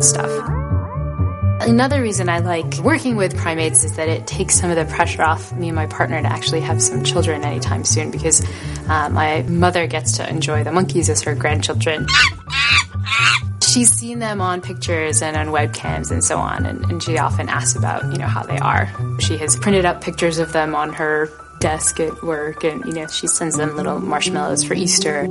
stuff. Another reason I like working with primates is that it takes some of the pressure off me and my partner to actually have some children anytime soon, because my mother gets to enjoy the monkeys as her grandchildren. She's seen them on pictures and on webcams and so on, and she often asks about, how they are. She has printed up pictures of them on her desk at work, and she sends them little marshmallows for Easter.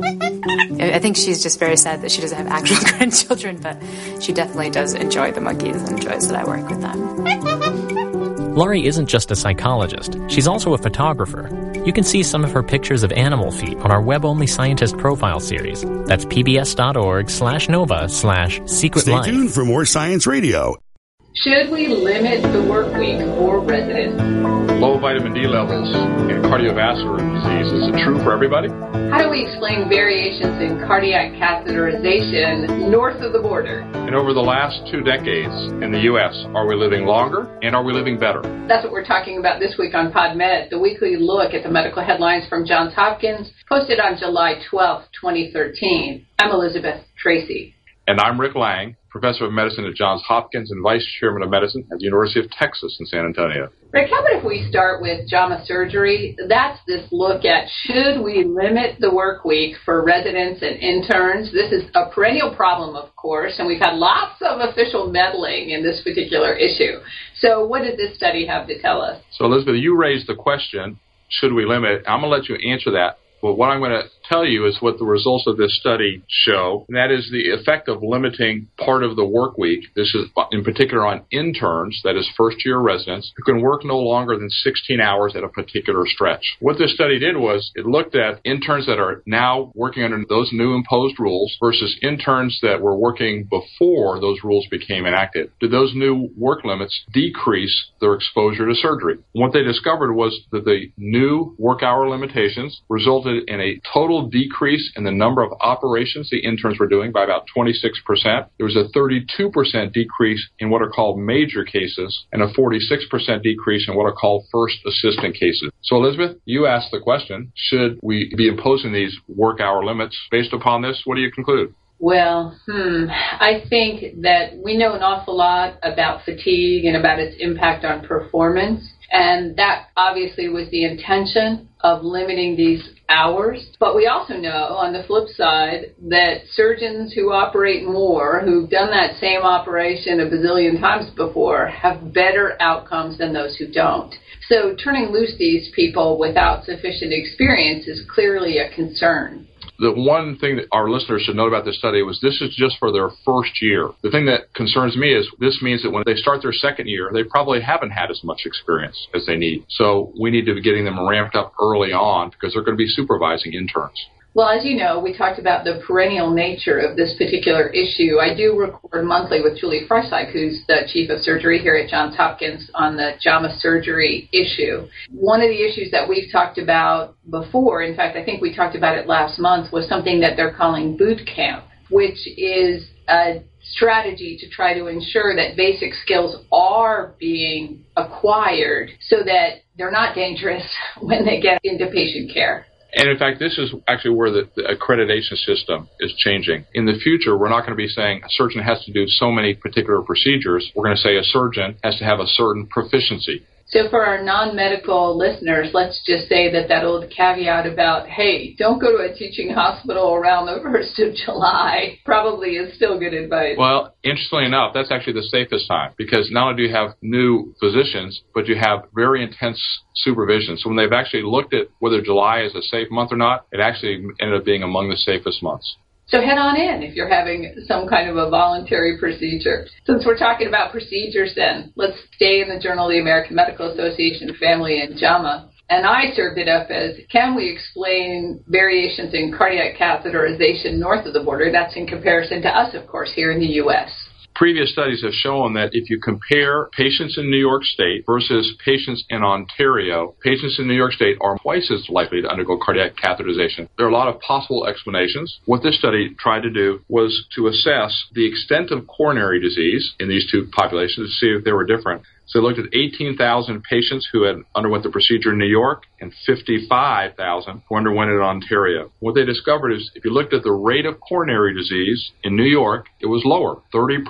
I think she's just very sad that she doesn't have actual grandchildren, but she definitely does enjoy the monkeys and enjoys that I work with them. Laurie isn't just a psychologist, she's also a photographer. You can see some of her pictures of animal feet on our web-only scientist profile series. That's pbs.org/nova/secret life. Stay tuned for more Science Radio. Should we limit the work week for residents? Low vitamin D levels in cardiovascular disease, is it true for everybody? How do we explain variations in cardiac catheterization north of the border? And over the last 2 decades in the U.S., are we living longer and are we living better? That's what we're talking about this week on PodMed, the weekly look at the medical headlines from Johns Hopkins, posted on July 12, 2013. I'm Elizabeth Tracy. And I'm Rick Lang, Professor of Medicine at Johns Hopkins and Vice Chairman of Medicine at the University of Texas in San Antonio. Rick, how about if we start with JAMA surgery? That's this look at should we limit the work week for residents and interns? This is a perennial problem, of course, and we've had lots of official meddling in this particular issue. So what did this study have to tell us? So, Elizabeth, you raised the question, should we limit? I'm going to let you answer that. But what I'm going to tell you is what the results of this study show, and that is the effect of limiting part of the work week. This is in particular on interns, that is first-year residents, who can work no longer than 16 hours at a particular stretch. What this study did was it looked at interns that are now working under those new imposed rules versus interns that were working before those rules became enacted. Did those new work limits decrease their exposure to surgery? What they discovered was that the new work hour limitations resulted in a total decrease in the number of operations the interns were doing by about 26%. There was a 32% decrease in what are called major cases and a 46% decrease in what are called first assistant cases. So, Elizabeth, you asked the question, should we be imposing these work hour limits? Based upon this, what do you conclude? Well, I think that we know an awful lot about fatigue and about its impact on performance. And that obviously was the intention of limiting these hours. But we also know, on the flip side, that surgeons who operate more, who've done that same operation a bazillion times before, have better outcomes than those who don't. So turning loose these people without sufficient experience is clearly a concern. The one thing that our listeners should know about this study was this is just for their first year. The thing that concerns me is this means that when they start their second year, they probably haven't had as much experience as they need. So we need to be getting them ramped up early on because they're going to be supervising interns. Well, as you know, we talked about the perennial nature of this particular issue. I do record monthly with Julie Freisig, who's the chief of surgery here at Johns Hopkins, on the JAMA surgery issue. One of the issues that we've talked about before, in fact, I think we talked about it last month, was something that they're calling boot camp, which is a strategy to try to ensure that basic skills are being acquired so that they're not dangerous when they get into patient care. And in fact, this is actually where the accreditation system is changing. In the future, we're not going to be saying a surgeon has to do so many particular procedures. We're going to say a surgeon has to have a certain proficiency. So for our non-medical listeners, let's just say that old caveat about, hey, don't go to a teaching hospital around the 1st of July probably is still good advice. Well, interestingly enough, that's actually the safest time because not only do you have new physicians, but you have very intense supervision. So when they've actually looked at whether July is a safe month or not, it actually ended up being among the safest months. So head on in if you're having some kind of a voluntary procedure. Since we're talking about procedures then, let's stay in the Journal of the American Medical Association Family and JAMA. And I served it up as, can we explain variations in cardiac catheterization north of the border? That's in comparison to us, of course, here in the U.S. Previous studies have shown that if you compare patients in New York State versus patients in Ontario, patients in New York State are twice as likely to undergo cardiac catheterization. There are a lot of possible explanations. What this study tried to do was to assess the extent of coronary disease in these two populations to see if they were different. So they looked at 18,000 patients who had underwent the procedure in New York and 55,000 who underwent it in Ontario. What they discovered is if you looked at the rate of coronary disease in New York, it was lower, 30%.